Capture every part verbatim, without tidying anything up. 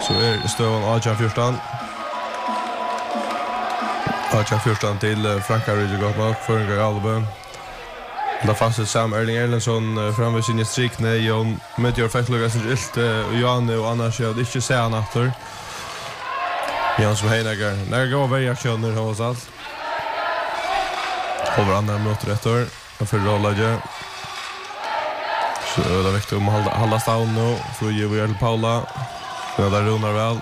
Så är stövaren Arjan Fjärstan. Arjan Fjärstan till Frankrike gott nog för en gång Alba. Där fanns det Sam Erling Erlendsson framme sin strik när Jon möter Fettlugga sin ilt och Johan och annars jag inte se han efter. Jan som Heinegar. När går variationer hos allt. Över andra minuter efter. Och för rollage. Så det är viktigt om att hålla stavn nu. Så ger vi till Paula. Ja, där runar väl.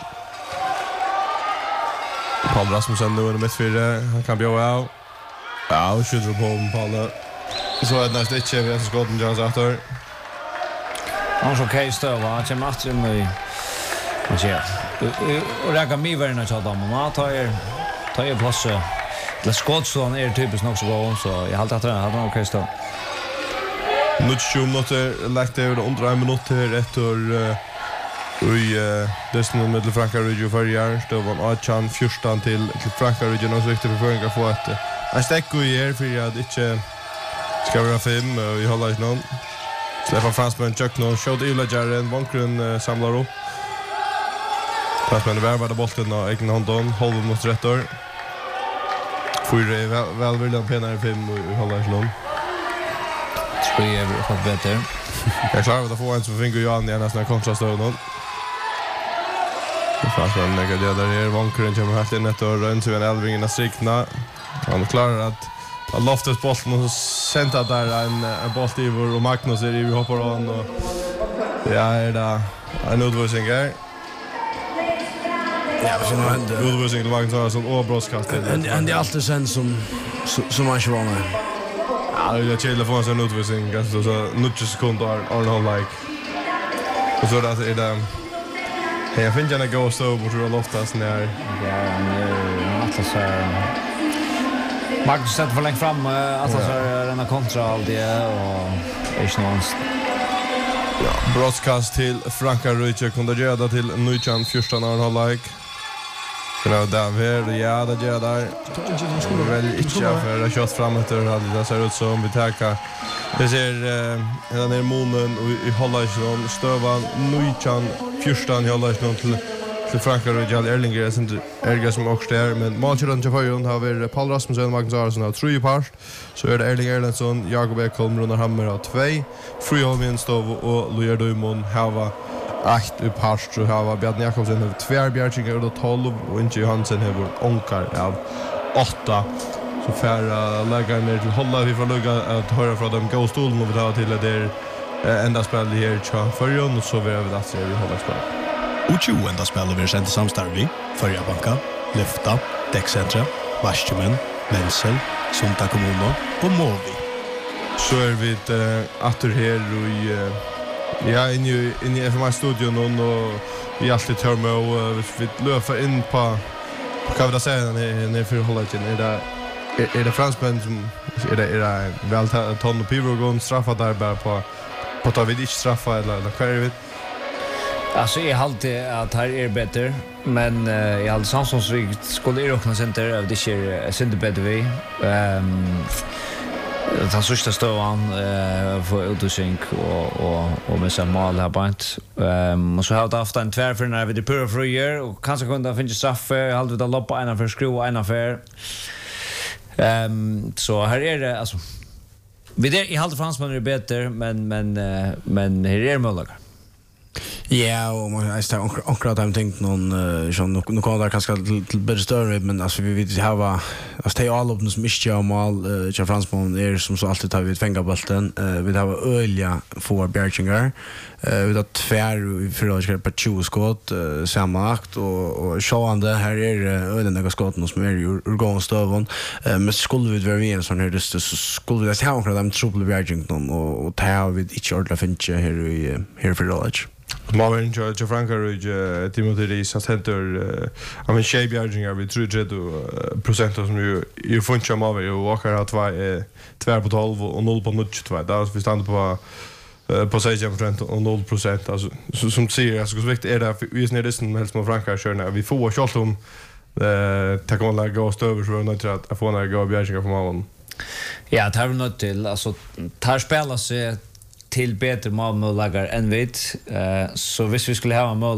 Paul Rasmussen nu i mittfyrre. Han kan bjöa av. Ja, och skjuter på Paula. Så är det nästan inte vi har skott med Jans efter. Han är okej stöv. Han kommer efter mig. Man ser. Och räkar mig värna till dem. Man tar er, tar er plats. Det skott så han är typiskt nog så bra. Så jag har alltid att han är okej stöv. Nu tjugo minuter. Lagt över under en minut här efter... I dessen med Frankrike och förjar stod van Arjan Fjärstan till till Frankrike och så viktigt för att få ett en stäck och ger för att inte ska vara fem och vi håller inte någon. Stefan Fransman Chuck någon showed Ila Jaren Vankren samlar upp. Fransman värvade bollen och egen handen håller mot rätt år. Fyra väl väl vill han penare fem och vi håller inte någon. Tror jag har fått bättre. Jag klarar att få en som finger Johan i nästan kontrastöden. Fast man lägger det där är Vankren kommer helt in ett och runt så en Elvingen att strikna. Han klarar att att loftas bollen och sända där en en boll över och Magnus är i hoppar on och ja är det en utvisning här. Ja, så nu händer utvisning till Magnus som åbroskast. En det är alltid sen som som man inte var med. Ja, det är chilla för en utvisning ganska så nitton sekunder Arnold like. Och så där är det Hey, jag finner gärna gå så bort och loftas när... Ja, han är så här... Magnus sätter för länge fram att han är denna kontra all det och... Inte någonstans. Ja, broadcast till Frankrike kunde göra det till Nujjan Fjärstan Arnhollik. För det där här, ja, det gör där. Det är väl inte för att köra fram efter det ser ut som vi tackar. Det ser den här månen och i Holland stövan Nujjan Fjärstan i Holland till till Frankrike och Erlinger är inte Erga som också där men matchen till Fajon har vi Paul Rasmussen Magnus Arsson har tre part så är det Erling Erlendsson Jakob Ekholm Runar Hammer har två Friholmen Stov och Lujer Dumon har ett i part så har Bjarne Jakobsen har två Bjärchingar och tolv och inte Johansen har onkar av åtta så för lägga ner till hålla vi får lugga att höra från dem gå stolen och vi tar till det enda spel här i Fajon och så vi över att se vi håller spel. Och tjugo enda spelar vi sent i samstarv vi, Förja Banka, Lyfta, Däckcentra, Varsjemen, Mensel, Sunta Kommuno och Måvi. Så är vi äh, atter här i äh, ja, inne i, in i F M I-studion och vi alltid tar med och äh, vi löper in på, på kan vi da säga när för hållet är det är, är det fransmän som är det, är det väl ton och pivrogon straffa där bara på på att vi inte straffa eller, eller vad är det? Alltså jag har alltid att här är bättre men uh, jag har samsonsrikt skulle är också center av det sker center bättre vi ehm den sista stövan eh för utvisning och och och med samma mål här bant ehm och så har det haft en tvär för när vi det pura för year och kanske kunde finna straff halt vi det loppa en för skruva en för ehm så här är det alltså vi det i halt fransmän är bättre men men uh, men här är möjligt. Ja, och man jag står onkel att jag tänkte någon som nu nu kommer där kanske till bättre större men alltså vi vill ha alltså det är all upp som mycket om all jag fransman är som så alltid tar vi fänga bollen vi har ölja för Bjärchingar vi har tvär för att köra på tjugo skott samma akt och och sjåande här är ölen några skotten som är ur gång stövon men skulle vi vara en sån här det så skulle det ha några dem trouble Bjärchingar och och ta vi inte ordla finche här i här för college. Marvin George Frankrike Timothy Rees har center I mean Shea Bjärchingar vi tror det procent som ju ju funchar Marvin och Walker har två två på tolv och noll på tjugotvå där vi stannar på på sextio procent och noll procent alltså som ser alltså så viktigt är det vi är nere som helst med Frankrike kör när vi får shot om eh ta kan lägga oss över så när jag att få när gå Bjärchingar från målen. Ja, det har vi något till alltså tar spelar sig till bättre målmålagare än vid. Uh, så hvis vi skulle ha en mål